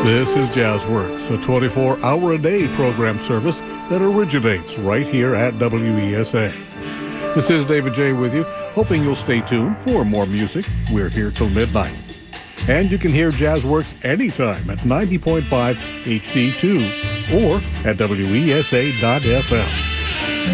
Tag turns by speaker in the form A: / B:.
A: This is JazzWorks, a 24-hour-a-day program service that originates right here at WESA. This is David J. with you, hoping you'll stay tuned for more music. We're here till midnight. And you can hear JazzWorks anytime at 90.5 HD2 or at WESA.FM.